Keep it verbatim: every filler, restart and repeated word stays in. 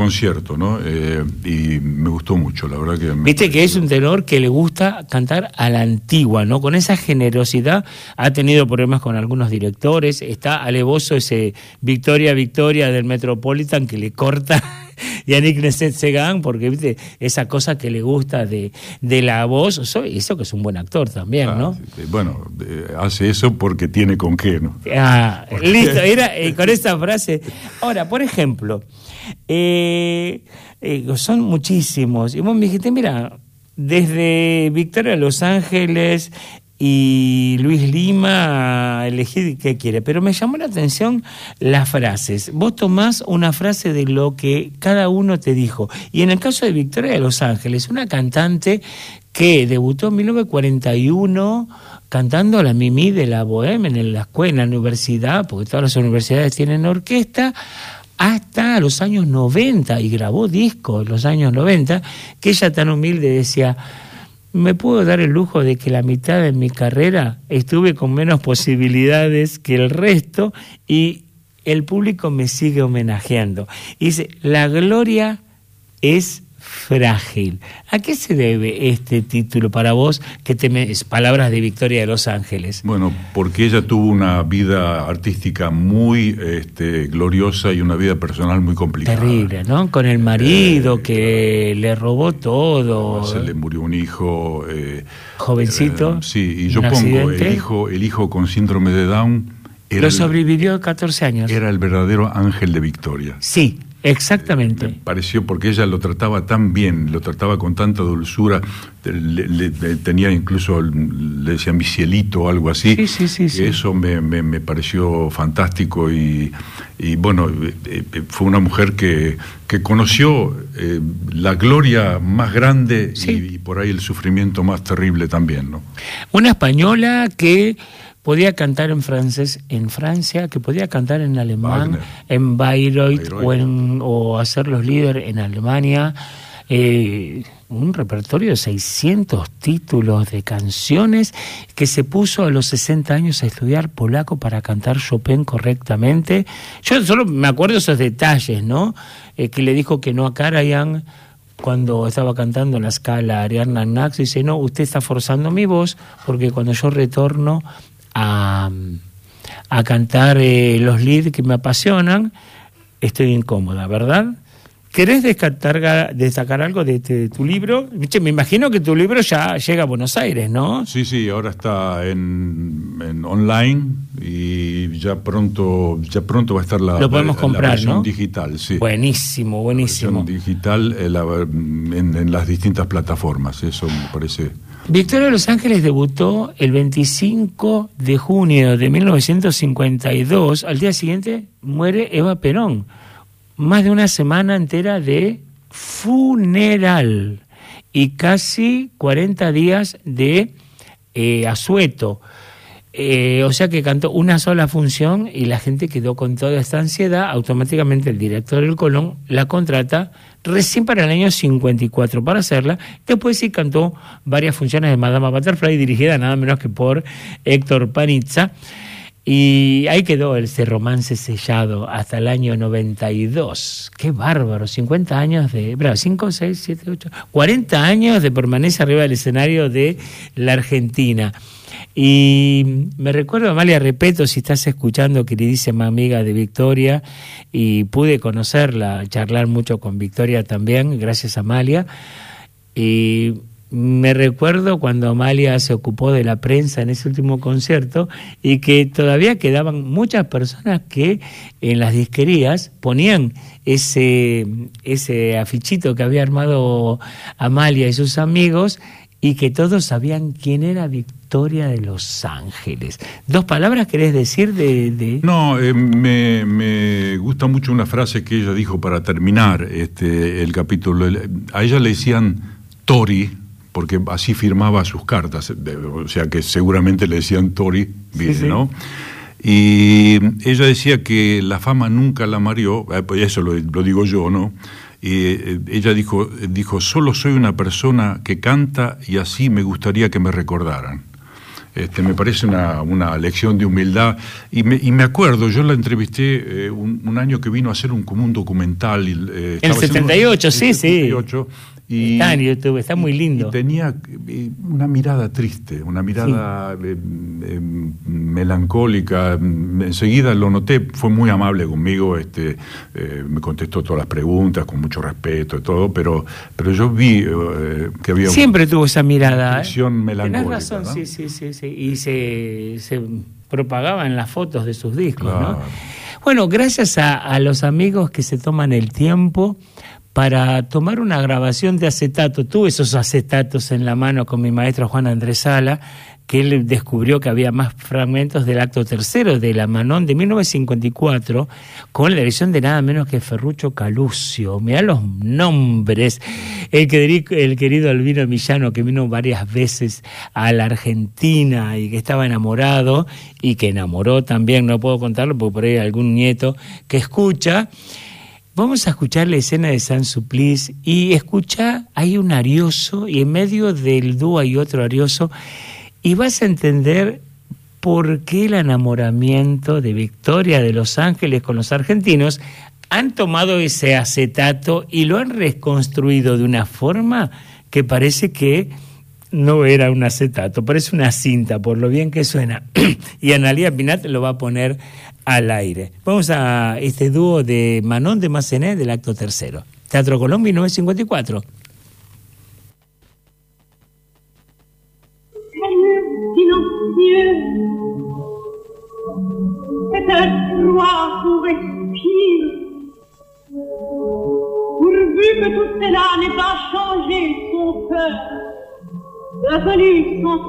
concierto, ¿no? Eh, y me gustó mucho, la verdad que... Viste pareció... que es un tenor que le gusta cantar a la antigua, ¿no? Con esa generosidad. Ha tenido problemas con algunos directores, está alevoso ese Victoria, Victoria del Metropolitan que le corta Yannick Nézet-Séguin, porque viste esa cosa que le gusta de, de la voz, eso, eso que es un buen actor también, ah, ¿no? Bueno, eh, hace eso porque tiene con qué, ¿no? Ah, porque... listo, era eh, con esa frase. Ahora, por ejemplo... Eh, eh, son muchísimos. Y vos me dijiste, mira, desde Victoria Los Ángeles y Luis Lima, elegí qué quiere. Pero me llamó la atención las frases. Vos tomás una frase de lo que cada uno te dijo. Y en el caso de Victoria de Los Ángeles, una cantante que debutó en mil novecientos cuarenta y uno cantando la Mimi de la Bohème en la escuela, en la universidad, porque todas las universidades tienen orquesta, hasta los años noventa, y grabó discos en los años noventa, que ella tan humilde decía, me puedo dar el lujo de que la mitad de mi carrera estuve con menos posibilidades que el resto y el público me sigue homenajeando. Y dice, la gloria es frágil. ¿A qué se debe este título para vos, que temes palabras de Victoria de Los Ángeles? Bueno, porque ella tuvo una vida artística muy este, gloriosa y una vida personal muy complicada. Terrible, ¿no? Con el marido eh, que eh, le robó todo. Se le murió un hijo. Eh, Jovencito. Eh, sí, y yo pongo el hijo, el hijo con síndrome de Down. Era Lo sobrevivió catorce años. Era el verdadero ángel de Victoria. Sí. Exactamente. Eh, me pareció porque ella lo trataba tan bien, lo trataba con tanta dulzura, le, le, le tenía incluso, le decían mi cielito o algo así. Sí, sí, sí. sí. Eso me, me, me pareció fantástico y, y bueno, eh, fue una mujer que, que conoció eh, la gloria más grande sí. y, y por ahí el sufrimiento más terrible también, ¿no? Una española que podía cantar en francés en Francia, que podía cantar en alemán, Wagner. en Bayreuth, Bayreuth. O, en, o hacer los líderes en Alemania. Eh, un repertorio de seiscientos títulos de canciones, que se puso a los sesenta años a estudiar polaco para cantar Chopin correctamente. Yo solo me acuerdo esos detalles, ¿no? Eh, que le dijo que no a Karajan cuando estaba cantando en la Scala Ariadna Nax, dice, no, usted está forzando mi voz, porque cuando yo retorno A, a cantar eh, los leads que me apasionan, estoy incómoda, ¿verdad? ¿Querés destacar, destacar algo de, de, de tu libro? Me imagino que tu libro ya llega a Buenos Aires, ¿no? Sí, sí, ahora está en, en online y ya pronto ya pronto va a estar la, Lo podemos la, comprar, la versión ¿no? digital, sí. Buenísimo, buenísimo. La versión digital eh, la, en, en las distintas plataformas, eso me parece... Victoria de Los Ángeles debutó el veinticinco de junio de mil novecientos cincuenta y dos. Al día siguiente muere Eva Perón. Más de una semana entera de funeral y casi cuarenta días de eh, asueto. Eh, o sea que cantó una sola función y la gente quedó con toda esta ansiedad. Automáticamente el director del Colón la contrata recién para el año cincuenta y cuatro para hacerla. Después sí cantó varias funciones de Madama Butterfly, dirigida nada menos que por Héctor Panizza, y ahí quedó ese romance sellado hasta el año noventa y dos. ¡Qué bárbaro! cincuenta años de... Bravo, cinco, seis, siete, ocho... cuarenta años de permanencia arriba del escenario de la Argentina. Y me recuerdo a Amalia Repeto, si estás escuchando, queridísima amiga de Victoria, y pude conocerla, charlar mucho con Victoria también, gracias a Amalia. Y me recuerdo cuando Amalia se ocupó de la prensa en ese último concierto y que todavía quedaban muchas personas que en las disquerías ponían ese, ese afichito que había armado Amalia y sus amigos, y que todos sabían quién era Victoria de Los Ángeles. ¿Dos palabras querés decir de...? de... No, eh, me, me gusta mucho una frase que ella dijo para terminar este, el capítulo. A ella le decían Tori, porque así firmaba sus cartas, o sea que seguramente le decían Tori, sí, sí. ¿no? Y ella decía que la fama nunca la mareó, eso lo, lo digo yo, ¿no? Y ella dijo, dijo, solo soy una persona que canta y así me gustaría que me recordaran. Este, me parece una, una lección de humildad. Y me, y me acuerdo, yo la entrevisté eh, un, un año que vino a hacer un, como un documental. Eh, el setenta y ocho, sí, setenta y ocho, sí. Y, está en YouTube, está muy lindo. Y tenía una mirada triste, una mirada sí. eh, eh, melancólica. Enseguida lo noté, fue muy amable conmigo, este, eh, me contestó todas las preguntas con mucho respeto y todo, pero, pero yo vi eh, que había siempre tuvo esa mirada. Una ¿eh? melancólica. Tenés razón, ¿no? sí, sí, sí, sí. Y se, se propagaba en las fotos de sus discos, claro. ¿no? Bueno, gracias a, a los amigos que se toman el tiempo para tomar una grabación de acetato. Tuve esos acetatos en la mano con mi maestro Juan Andrés Sala, que él descubrió que había más fragmentos del acto tercero de la Manon de mil novecientos cincuenta y cuatro, con la dirección de nada menos que Ferruccio Caluccio. Mirá los nombres. El querido, el querido Albino Millano, que vino varias veces a la Argentina y que estaba enamorado, y que enamoró también, no puedo contarlo porque por ahí hay algún nieto que escucha. Vamos a escuchar la escena de Saint-Supplice y escucha, hay un arioso y en medio del dúo hay otro arioso y vas a entender por qué el enamoramiento de Victoria de Los Ángeles con los argentinos han tomado ese acetato y lo han reconstruido de una forma que parece que no era un acetato, parece una cinta por lo bien que suena. Y Analía Pinat lo va a poner al aire. Vamos a este dúo de Manon de Massenet del acto tercero. Teatro Colón, mil novecientos cincuenta y cuatro. Pourvu que tout cela n'ait pas changé son cœur, devenu son